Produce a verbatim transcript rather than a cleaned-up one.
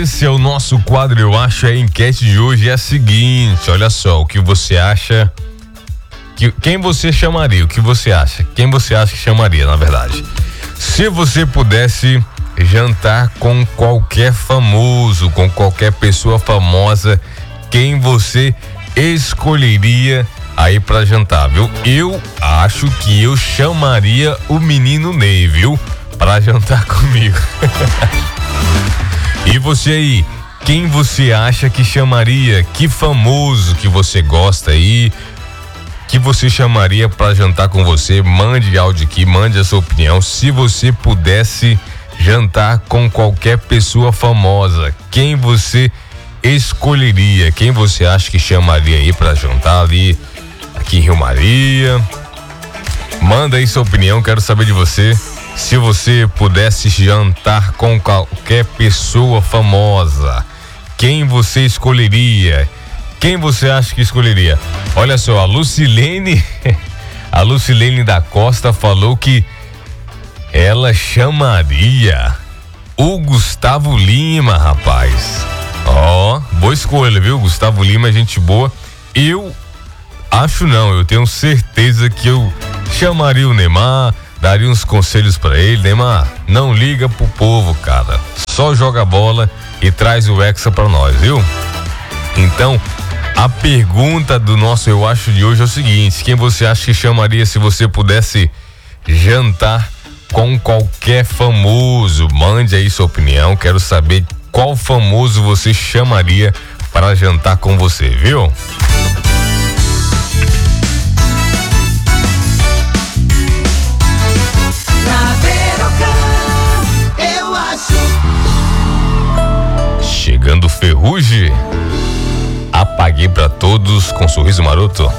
Esse é o nosso quadro, eu acho. A enquete de hoje é a seguinte: olha só, o que você acha, que, quem você chamaria, o que você acha, quem você acha que chamaria, na verdade. Se você pudesse jantar com qualquer famoso, com qualquer pessoa famosa, quem você escolheria aí pra jantar, viu? Eu acho que eu chamaria o menino Ney, viu? Pra jantar comigo. E você aí, quem você acha que chamaria? Que famoso que você gosta aí, que você chamaria pra jantar com você? Mande áudio aqui, mande a sua opinião. Se você pudesse jantar com qualquer pessoa famosa, quem você escolheria? Quem você acha que chamaria aí pra jantar ali, aqui em Rio Maria? Manda aí sua opinião, quero saber de você. Se você pudesse jantar com qualquer pessoa famosa, quem você escolheria? Quem você acha que escolheria? Olha só, a Lucilene, a Lucilene da Costa falou que ela chamaria o Gustavo Lima, rapaz. Ó, oh, boa escolha, viu? Gustavo Lima é gente boa. Eu acho não, eu tenho certeza que eu chamaria o Neymar, daria uns conselhos pra ele. Neymar, não liga pro povo, cara. Só joga bola e traz o Hexa pra nós, viu? Então, a pergunta do nosso Eu Acho de hoje é o seguinte: quem você acha que chamaria se você pudesse jantar com qualquer famoso? Mande aí sua opinião, quero saber qual famoso você chamaria para jantar com você, viu? Chegando Ferrugem, apaguei pra todos com sorriso maroto.